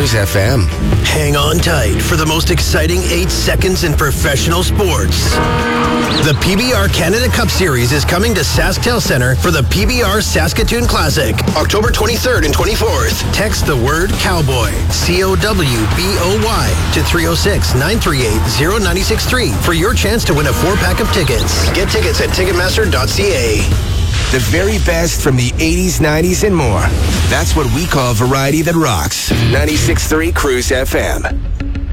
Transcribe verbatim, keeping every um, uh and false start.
Cruise F M. Hang on tight for the most exciting eight seconds in professional sports. The P B R Canada Cup Series is coming to SaskTel Centre for the P B R Saskatoon Classic, October twenty-third and twenty-fourth. Text the word Cowboy, C O W B O Y, to three oh six, nine three eight, oh nine six three for your chance to win a four-pack of tickets. Get tickets at ticketmaster dot c a. The very best from the eighties, nineties, and more. That's what we call variety that rocks. ninety-six point three Cruise F M.